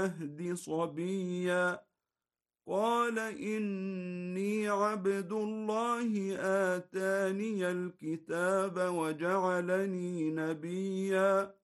المهد صبيا قال إني عبد الله آتاني الكتاب وجعلني نبيا